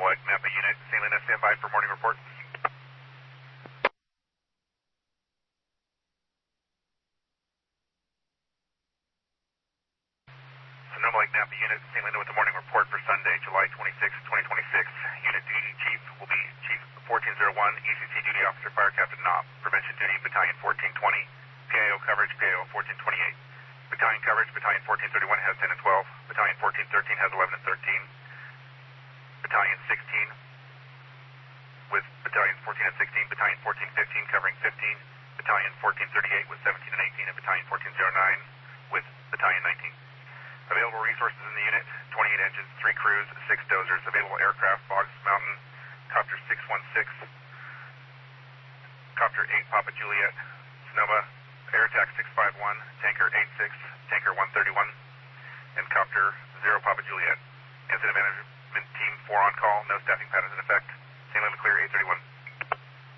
Sonoma Napa unit, St. Helena, stand by for morning report. Sonoma Lake Napa unit, St. Helena with the morning report for Sunday, July 26, 2026. Unit duty chief will be Chief 1401, ECC duty officer, Fire Captain Knopp. Prevention duty, Battalion 1420. PIO coverage, PIO 1428. Battalion coverage, Battalion 1431 has 10 and 12. Battalion 1413 has 11 and 13. Battalion 16 with Battalions 14 and 16. Battalion 1415 covering 15. Battalion 1438 with 17 and 18. And Battalion 1409 with Battalion 19. Available resources in the unit, 28 engines, 3 crews, 6 dozers. Available aircraft, Boggs Mountain, Copter 616, Copter 8 Papa Juliet, Sonoma, Air Attack 651, Tanker 86, Tanker 131, and Copter 0 Papa Juliet. Incident management team 4 on call, no staffing patterns in effect. St. Helena clear 831.